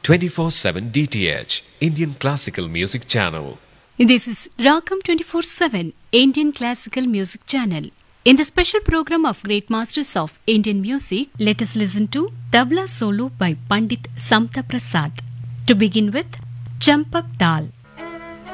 24/7 DTH, Indian Classical Music Channel. This is Ragam 24/7 Indian Classical Music Channel. In the special program of Great Masters of Indian Music, let us listen to Tabla Solo by Pandit Samta Prasad. To begin with, Champak Dal.